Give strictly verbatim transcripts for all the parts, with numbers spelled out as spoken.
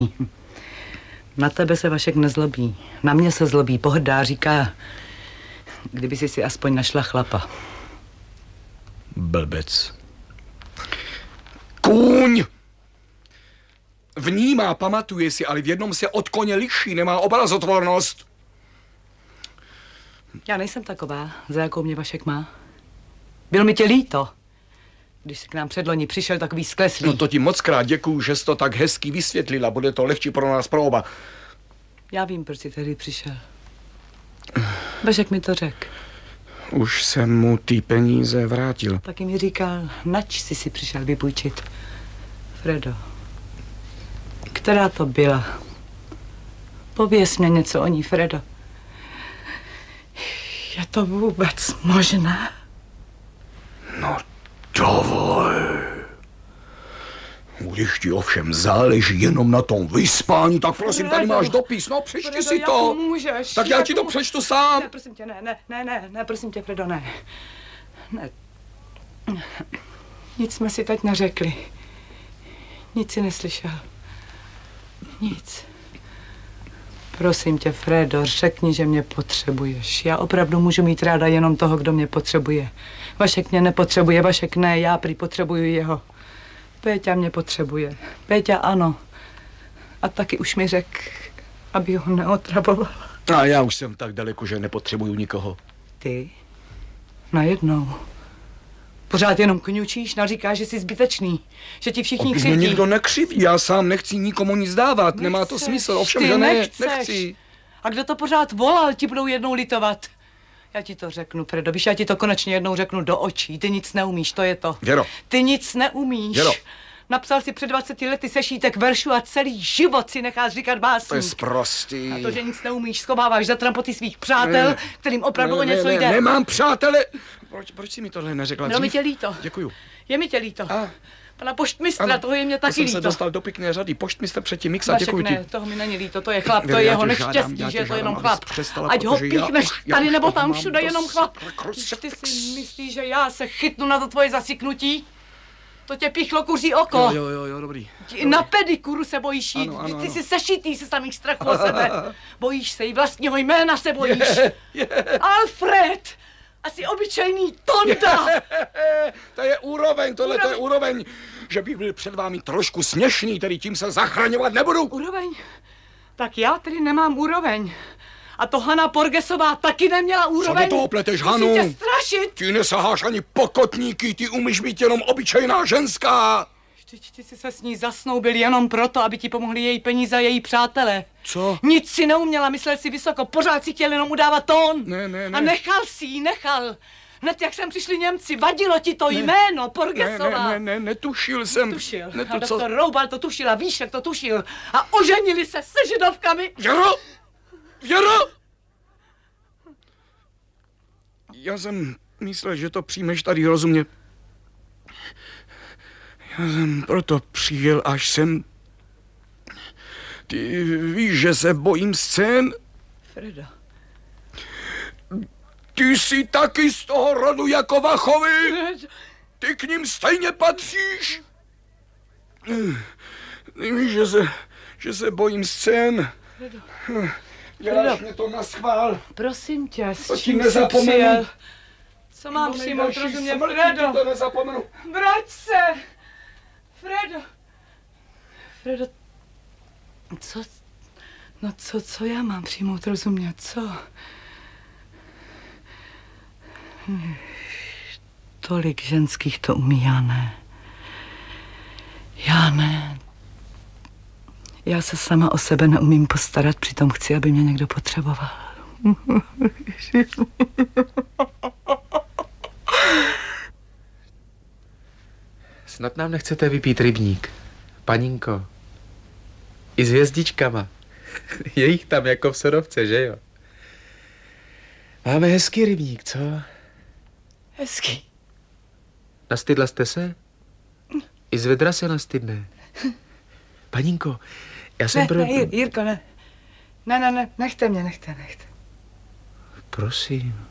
Na tebe se Vašek nezlobí. Na mě se zlobí, pohrdá, říká, kdyby si si aspoň našla chlapa. Blbec. Kůň! Vnímá, pamatuje si, ale v jednom se od koně liší, nemá obrazotvornost. Já nejsem taková, za jakou mě Vašek má. Byl mi tě líto, když jsi k nám předloni přišel takový skleslý. No to ti moc krát děkuju, že jsi to tak hezky vysvětlila. Bude to lehčí pro nás pro oba. Já vím, proč jsi tehdy přišel. Vašek mi to řekl. Už jsem mu ty peníze vrátil. Taky mi říkal, nač jsi si přišel vypůjčit. Fredo, která to byla? Pověz mě něco o ní, Fredo. Je to vůbec možné? No dovol. Když ti ovšem záleží jenom na tom vyspání, tak prosím, Fredo, tady máš dopis, no přečti Fredo, si to. Můžeš, tak já ti to přečtu sám. Ne, prosím tě, ne, ne, ne, ne, ne, prosím tě, Fredo, ne. Ne. Nic jsme si teď neřekli. Nic si neslyšel. Nic. Prosím tě, Fredo, řekni, že mě potřebuješ. Já opravdu můžu mít ráda jenom toho, kdo mě potřebuje. Vašek mě nepotřebuje, Vašek ne, já prý potřebuju jeho. Péťa mě potřebuje. Péťa ano. A taky už mi řekl, aby ho neotravoval. A já už jsem tak daleko, že nepotřebuju nikoho. Ty? Najednou. Pořád jenom kňučíš, naříkáš, že jsi zbytečný. Že ti všichni křivdí. Mě nikdo nekřiví, já sám nechci nikomu nic dávat. Nechceš, nemá to smysl, ovšem, že ne, nechceš. nechci. A kdo to pořád volal, ti budou jednou litovat. Já ti to řeknu, Fredo, víš, já ti to konečně jednou řeknu do očí. Ty nic neumíš, to je to. Věro. Ty nic neumíš. Věro. Napsal si před dvaceti lety sešítek veršů a celý život si necháš říkat básník. To je sprostý. A to, že nic neumíš, schováváš za trampoty svých přátel, ne, kterým opravdu ne, o něco ne, jde. Nemám přátele. Proč, proč jsi mi tohle neřekla dřív? No mi tě líto. Děkuju. Je mi tě líto. A? Pana poštmistra, ano, toho je mě to taky jsem líto. se dostal do pěkné řady. Poštmistr předtím Mixa, Vašek, děkuji ti. ne, toho mi není líto, to je chlap, Věr, to je jeho neštěstí, neštěstí, že je to jenom chlap. Přestala, ať ho píchneš tady já nebo tam všude jenom chlap. Prostě Ty si myslíš, že já se chytnu na to tvoje zasiknutí? To tě píchlo kuří oko. Jo, jo, jo, jo dobrý. dobrý. Na pedikuru se bojíš jít. Ano, ano, Ty ano. jsi sešitý se samých strachů o sebe. Bojíš se i vlastního jména se bojíš. Je, je. Alfred! Asi obyčejný tonda. Je, to je úroveň, tohle úroveň. To je úroveň, že bych byl před vámi trošku směšný, tedy tím se zachraňovat nebudu. Úroveň? Tak já tedy nemám úroveň. A to Hana Porgesová taky neměla úroveň. Co do toho pleteš, Hanu? Musím tě strašit. Ty nesaháš ani pokotníky, ty umíš být jenom obyčejná ženská. Vždyť ty jsi se s ní zasnoubil jenom proto, aby ti pomohli její peníze a její přátelé. Co? Nic si neuměla, myslel si vysoko, pořád si chtěl jenom udávat tón. Ne, ne, ne. A nechal si ji, nechal. Hned jak sem přišli Němci, vadilo ti to ne. jméno, Porgesová. Ne, ne, ne, netušil jsem. Netušil. Netu, a co... doktor Roubal to tušil a Víšek to tušil. A oženili se se židovkami. Věro! Věro! Já jsem myslel, že to přijmeš tady rozumně. Já jsem proto přijel až sem. Ty víš, že se bojím scén? Fredo. Ty jsi taky z toho rodu jako Vachovi. Ty k ním stejně patříš. Ty víš, že se, že se bojím scén. Fredo. Děláš mě to naschvál. Prosím tě, s to čím jsi přijel? Co mám přijmout, rozumě, Fredo? To nezapomenu. Vrať se! Fredo! Fredo, co, no co, co já mám přijmout, rozumě, co? Tolik ženských to umí, já ne. Já ne. Já se sama o sebe neumím postarat, přitom chci, aby mě někdo potřeboval. Snad nám nechcete vypít rybník, paninko. I s hvězdičkama. Je jich tam jako v Sodovce, že jo? Máme hezký rybník, co? Hezký. Nastydla jste se? I z vedra se nastydne. Paninko, já jsem ne, pro... Ne, Jirko, ne. Ne, ne, ne, nechte mě, nechte, nechte. Prosím.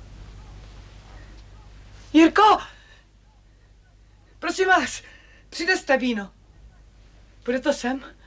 Jirko! Prosím vás, přineste víno. Bude to sem?